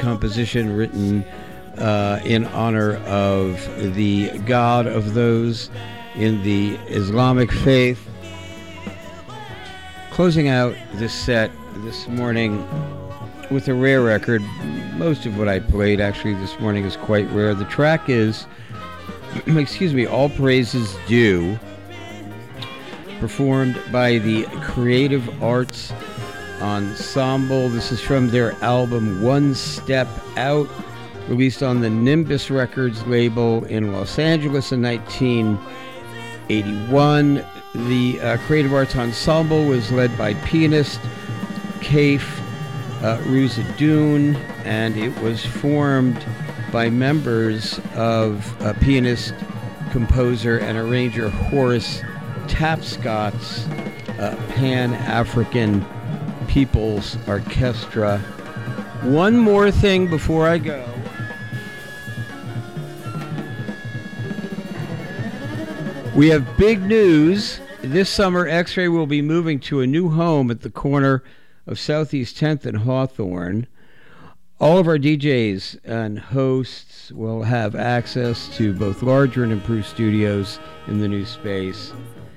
composition written in honor of the god of those in the Islamic faith. Closing out this set this morning with a rare record. Most of what I played actually this morning is quite rare. The track is, All Praises Due, performed by the Creative Arts Ensemble. This is from their album One Step Out, released on the Nimbus Records label in Los Angeles in 1981. The Creative Arts Ensemble was led by pianist Kaif Ruzadoon, and it was formed by members of pianist, composer, and arranger Horace Tapscott's Pan-African People's Orchestra. One more thing before I go. We have big news. This summer, X-Ray will be moving to a new home at the corner of Southeast 10th and Hawthorne. All of our DJs and hosts will have access to both larger and improved studios in the new space.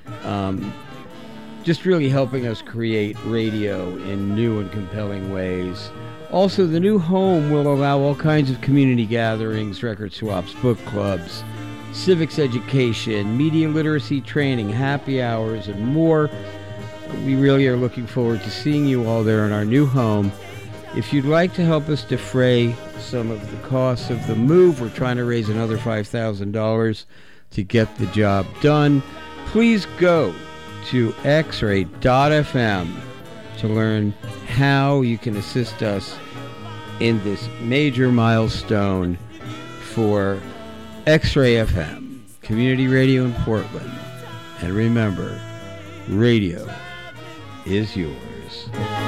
Just really helping us create radio in new and compelling ways. Also, the new home will allow all kinds of community gatherings, record swaps, book clubs, civics education, media literacy training, happy hours, and more. We really are looking forward to seeing you all there in our new home. If you'd like to help us defray some of the costs of the move, we're trying to raise another $5,000 to get the job done. Please go to xray.fm to learn how you can assist us in this major milestone for X-Ray FM, community radio in Portland. And remember, radio is yours.